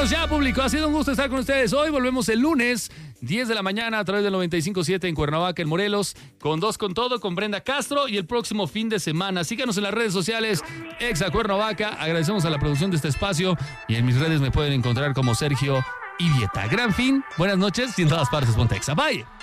Vámonos ya, público. Ha sido un gusto estar con ustedes hoy. Volvemos el lunes, 10 de la mañana, a través del 95.7 en Cuernavaca, en Morelos, con Dos con Todo, con Brenda Castro, y el próximo fin de semana. Síganos en las redes sociales, Exa Cuernavaca. Agradecemos a la producción de este espacio, y en mis redes me pueden encontrar como Sergio Ibieta. Gran fin, buenas noches, y en todas partes ponte Exa. Bye.